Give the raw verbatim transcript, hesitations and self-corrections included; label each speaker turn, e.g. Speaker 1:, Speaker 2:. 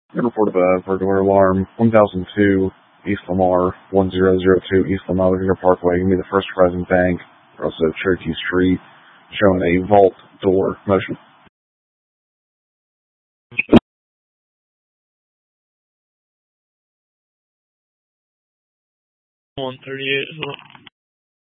Speaker 1: Report of a burglar alarm, one thousand two East Lamar, one zero zero two East Lamar Parkway. Give me the First Horizon Bank, also Cherokee Street, showing a vault door motion.
Speaker 2: one thirty-eight.